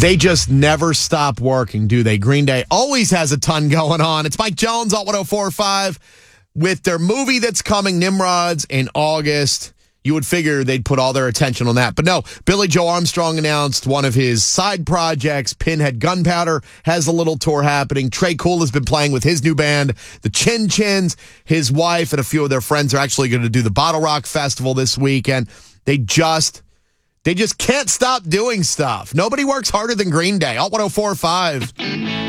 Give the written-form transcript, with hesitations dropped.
They just never stop working, do they? Green Day always has a ton going on. It's Mike Jones, Alt 104.5, with their movie that's coming, Nimrods, in August. You would figure they'd put all their attention on that. But no, Billy Joe Armstrong announced one of his side projects, Pinhead Gunpowder, has a little tour happening. Trey Cool has been playing with his new band, the Chin Chins. His wife and a few of their friends are actually going to do the Bottle Rock Festival this weekend. They just can't stop doing stuff. Nobody works harder than Green Day. Alt 104.5.